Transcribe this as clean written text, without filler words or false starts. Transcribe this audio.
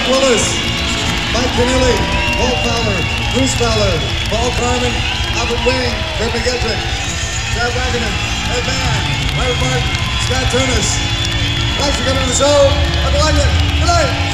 Mike Willis, Mike Keneally, Paul Fowler, Bruce Fowler, Paul Carmen, Albert Wing, Kurt McGetrick, Chad Wagnerman, Ed Mann, Larry Martin, Scott Turnus. Thanks for coming to the show. Have a like it. Good night.